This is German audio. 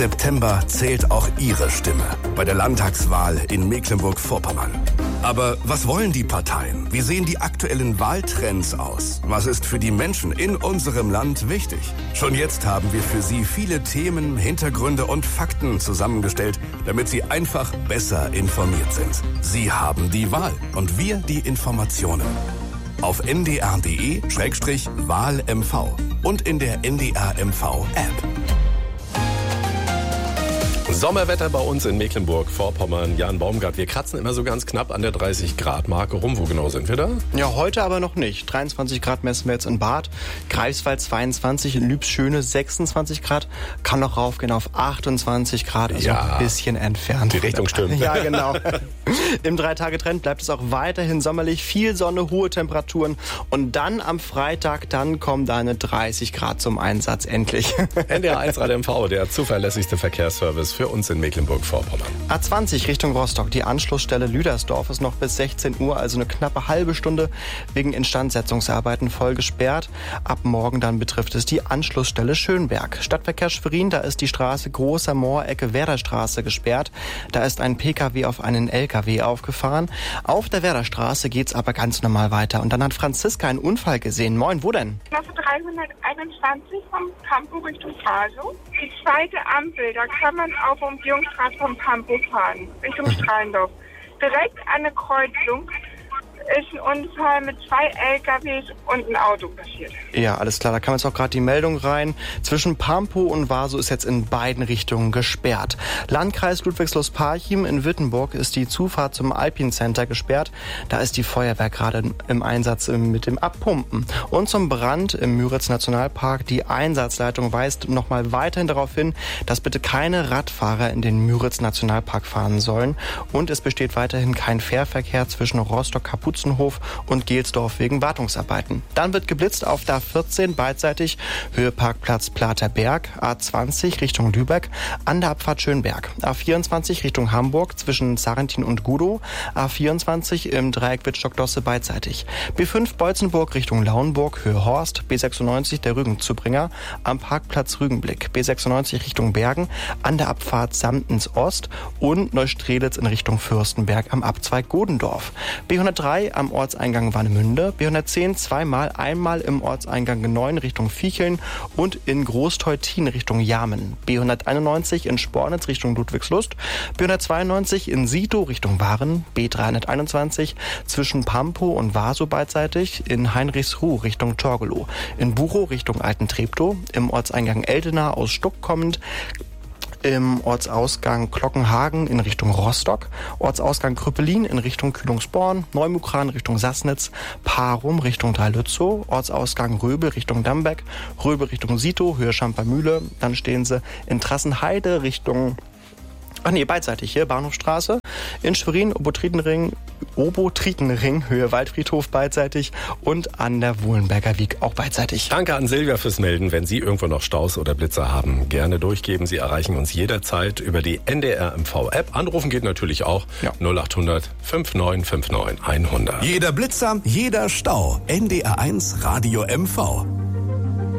September zählt auch Ihre Stimme bei der Landtagswahl in Mecklenburg-Vorpommern. Aber was wollen die Parteien? Wie sehen die aktuellen Wahltrends aus? Was ist für die Menschen in unserem Land wichtig? Schon jetzt haben wir für Sie viele Themen, Hintergründe und Fakten zusammengestellt, damit Sie einfach besser informiert sind. Sie haben die Wahl und wir die Informationen. Auf ndr.de/WahlMV und in der NDR-MV-App. Sommerwetter bei uns in Mecklenburg-Vorpommern. Jan Baumgart, wir kratzen immer so ganz knapp an der 30-Grad-Marke rum. Wo genau sind wir da? Ja, heute aber noch nicht. 23 Grad messen wir jetzt in Bad, Greifswald 22, in Lübschöne 26 Grad, kann noch raufgehen auf 28 Grad, also ein bisschen entfernt. Die Richtung stimmt. Ja, genau. Im 3-Tage-Trend bleibt es auch weiterhin sommerlich, viel Sonne, hohe Temperaturen und dann am Freitag, dann kommen deine 30 Grad zum Einsatz, endlich. NDR1 Rad MV, der zuverlässigste Verkehrsservice für uns in Mecklenburg-Vorpommern. A20 Richtung Rostock. Die Anschlussstelle Lüdersdorf ist noch bis 16 Uhr, also eine knappe halbe Stunde wegen Instandsetzungsarbeiten voll gesperrt. Ab morgen dann betrifft es die Anschlussstelle Schönberg. Stadtverkehr Schwerin, da ist die Straße Großer Moor, Ecke Werderstraße gesperrt. Da ist ein PKW auf einen LKW aufgefahren. Auf der Werderstraße geht's aber ganz normal weiter. Und dann hat Franziska einen Unfall gesehen. Moin, wo denn? Klasse 321 vom Campo Richtung Faso. Die zweite Ampel, da kann man auf Umgehungsstraße vom Campo fahren, Richtung Strahlendorf. Direkt an der Kreuzung ist ein Unfall mit 2 LKWs und ein Auto passiert. Ja, alles klar, da kam jetzt auch gerade die Meldung rein. Zwischen Pampo und Vaso ist jetzt in beiden Richtungen gesperrt. Landkreis Ludwigslust-Parchim in Wittenburg ist die Zufahrt zum Alpine Center gesperrt. Da ist die Feuerwehr gerade im Einsatz mit dem Abpumpen. Und zum Brand im Müritz-Nationalpark. Die Einsatzleitung weist nochmal weiterhin darauf hin, dass bitte keine Radfahrer in den Müritz-Nationalpark fahren sollen. Und es besteht weiterhin kein Fährverkehr zwischen Rostock-Kaputzenhof und Gelsdorf wegen Wartungsarbeiten. Dann wird geblitzt auf der A14 beidseitig Höhe Parkplatz Platerberg, A20 Richtung Lübeck, an der Abfahrt Schönberg, A24 Richtung Hamburg zwischen Sarrentin und Gudow, A24 im Dreieck Wittstock-Dosse beidseitig, B5 Beutzenburg Richtung Lauenburg, Höhe Horst, B96 der Rügenzubringer, am Parkplatz Rügenblick, B96 Richtung Bergen, an der Abfahrt Samtens Ost und Neustrelitz in Richtung Fürstenberg am Abzweig Godendorf, B103 am Ortseingang Warnemünde, B110 einmal im Ortseingang 9 Richtung Viecheln und in Großteutin Richtung Jamen, B191 in Spornitz Richtung Ludwigslust, B192 in Sito Richtung Waren, B321 zwischen Pampo und Vaso beidseitig, in Heinrichsruh Richtung Torgelow, in Buchow Richtung Alten Treptow, im Ortseingang Eldena aus Stuck kommend, im Ortsausgang Glockenhagen in Richtung Rostock, Ortsausgang Krüppelin in Richtung Kühlungsborn, Neumukran Richtung Sassnitz, Parum Richtung Dreilützow, Ortsausgang Röbel Richtung Dambeck, Röbel Richtung Sito, Höhe Schampermühle, dann stehen sie in Trassenheide Richtung beidseitig hier, Bahnhofstraße, in Schwerin, Obotritenring, Höhe Waldfriedhof beidseitig und an der Wohlenberger Wiek auch beidseitig. Danke an Silvia fürs Melden. Wenn Sie irgendwo noch Staus oder Blitzer haben, gerne durchgeben. Sie erreichen uns jederzeit über die NDR-MV-App. Anrufen geht natürlich auch 0800 5959 100. Jeder Blitzer, jeder Stau. NDR1 Radio MV.